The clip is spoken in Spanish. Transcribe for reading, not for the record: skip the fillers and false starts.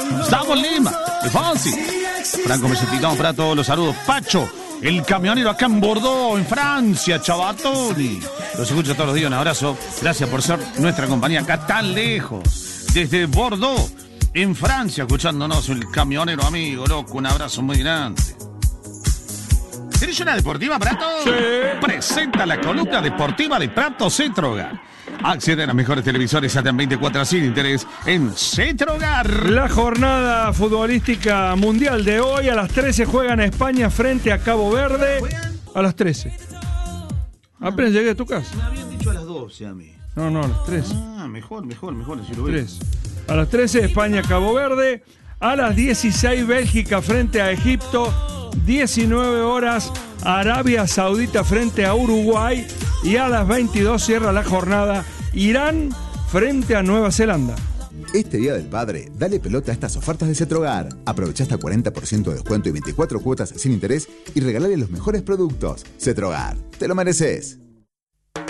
Estamos en Lima. Es fácil. Franco Mesetino, Prato, los saludos. Pacho, el camionero acá en Bordeaux, en Francia, Chabatoni. Los escucho todos los días, un abrazo. Gracias por ser nuestra compañía acá tan lejos. Desde Bordeaux, en Francia, escuchándonos el camionero amigo, loco. Un abrazo muy grande. ¿Tenés una deportiva, Prato? Sí. Presenta la columna deportiva de Prato Cetrogar. Accede a los mejores televisores hasta en 24 sin interés en Cetrogar. La jornada futbolística mundial de hoy a las 13 juegan España frente a Cabo Verde. A las 13. Apenas llegué a tu casa. Me habían dicho a las 12 a mí. No, a las 13. Ah, mejor, si lo veo. 3. A las 13 España Cabo Verde. A las 16 Bélgica frente a Egipto. 19 horas Arabia Saudita frente a Uruguay. Y a las 22 cierra la jornada Irán frente a Nueva Zelanda. Este Día del Padre, dale pelota a estas ofertas de Cetrogar. Aprovecha hasta 40% de descuento y 24 cuotas sin interés y regalale los mejores productos. Cetrogar, te lo mereces.